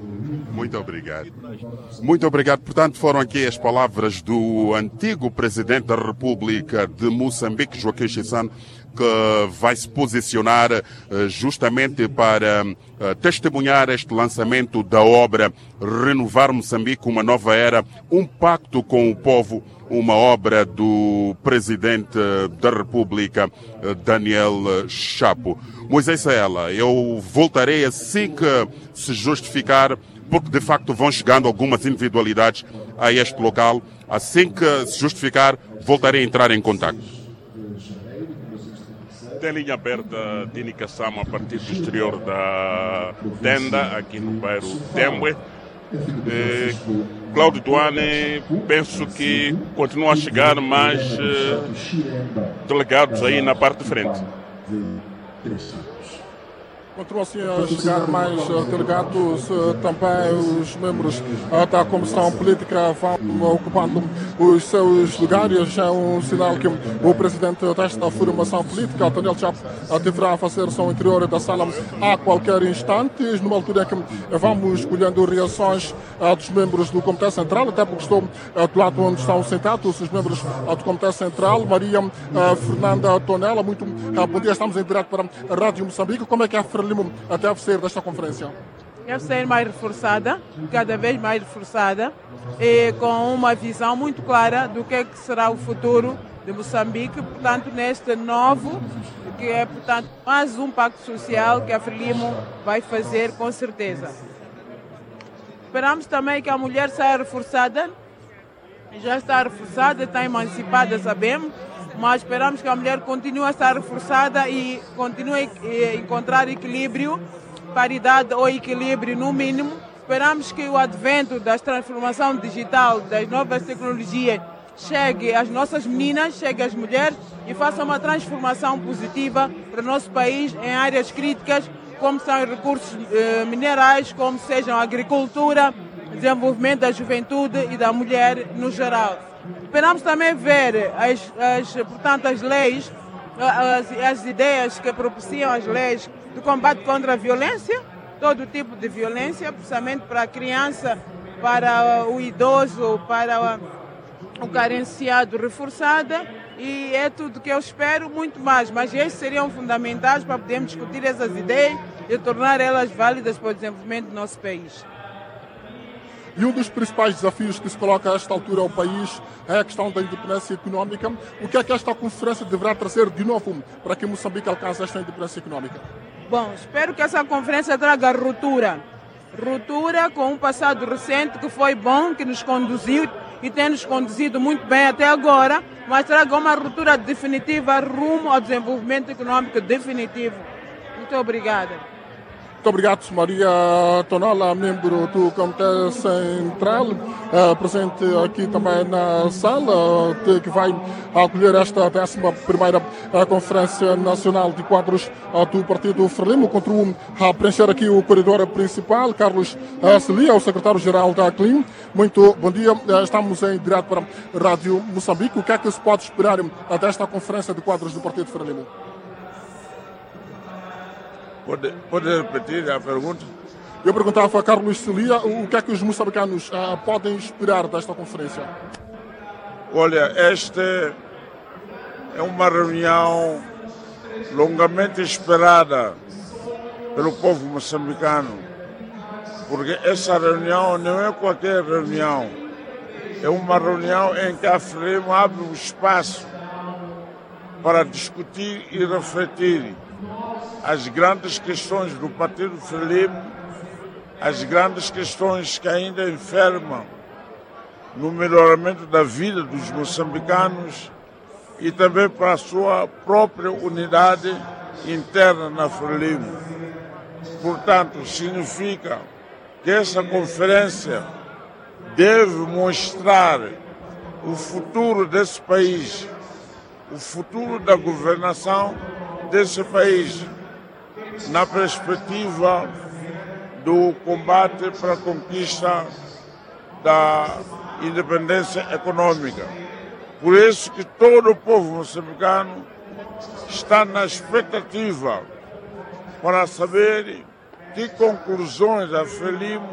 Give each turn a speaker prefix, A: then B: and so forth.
A: Muito obrigado. Muito obrigado. Portanto, foram aqui as palavras do antigo presidente da República de Moçambique, Joaquim Chissano, que vai se posicionar justamente para testemunhar este lançamento da obra Renovar Moçambique, uma nova era, um pacto com o povo, uma obra do presidente da República, Daniel Chapo. Moisés Saela, eu voltarei assim que se justificar, porque de facto vão chegando algumas individualidades a este local. Assim que se justificar, voltarei a entrar em contato.
B: Tem linha aberta de indicação a partir do exterior da tenda, aqui no bairro Tembwe. Cláudio Duane, penso que continua a chegar mais delegados aí na parte de frente.
C: Continuam assim a chegar mais delegados, também os membros da Comissão Política vão ocupando os seus lugares. É um sinal que o presidente desta formação política, Daniel Chapo, deverá fazer ao interior da sala a qualquer instante, numa altura em que vamos colhendo reações dos membros do Comitê Central, até porque estou do lado onde estão sentados os membros do Comitê Central. Maria Fernanda Tonela, muito bom dia, estamos em direto para a Rádio Moçambique. Como é que é deve ser desta conferência?
D: Deve ser mais reforçada, cada vez mais reforçada, e com uma visão muito clara do que será o futuro de Moçambique, portanto, neste novo, que é, portanto, mais um pacto social que a Frelimo vai fazer com certeza. Esperamos também que a mulher saia reforçada, já está reforçada, está emancipada, sabemos, mas esperamos que a mulher continue a estar reforçada e continue a encontrar equilíbrio, paridade ou equilíbrio no mínimo. Esperamos que o advento da transformação digital, das novas tecnologias, chegue às nossas meninas, chegue às mulheres e faça uma transformação positiva para o nosso país em áreas críticas, como são os recursos minerais, como sejam a agricultura, desenvolvimento da juventude e da mulher no geral. Esperamos também ver portanto, as leis, as ideias que propiciam as leis do combate contra a violência, todo tipo de violência, precisamente para a criança, para o idoso, para o carenciado reforçada, e é tudo que eu espero, muito mais. Mas estes seriam fundamentais para podermos discutir essas ideias e tornar elas válidas para o desenvolvimento do nosso país.
C: E um dos principais desafios que se coloca a esta altura ao país é a questão da independência económica. O que é que esta conferência deverá trazer de novo para que Moçambique alcance esta independência económica?
D: Bom, espero que essa conferência traga ruptura. Ruptura com um passado recente que foi bom, que nos conduziu e tem nos conduzido muito bem até agora, mas traga uma ruptura definitiva rumo ao desenvolvimento económico definitivo. Muito obrigada.
C: Muito obrigado, Maria Tonela, membro do Comitê Central, presente aqui também na sala, que vai acolher esta 11ª Conferência Nacional de Quadros do Partido Frelimo. Continuo a preencher aqui o corredor principal. Carlos Celia, o secretário-geral da CLIM. Muito bom dia, estamos em direto para a Rádio Moçambique. O que é que se pode esperar desta Conferência de Quadros do Partido Frelimo?
E: Pode repetir a pergunta?
C: Eu perguntava a Carlos Celia o que é que os moçambicanos podem esperar desta conferência.
E: Olha, esta é uma reunião longamente esperada pelo povo moçambicano, porque essa reunião não é qualquer reunião, é uma reunião em que a Frelimo abre um espaço para discutir e refletir as grandes questões do Partido Frelimo, as grandes questões que ainda enfermam no melhoramento da vida dos moçambicanos e também para a sua própria unidade interna na Frelimo. Portanto, significa que essa conferência deve mostrar o futuro desse país, o futuro da governação desse país, na perspectiva do combate para a conquista da independência econômica. Por isso que todo o povo moçambicano está na expectativa para saber que conclusões a Frelimo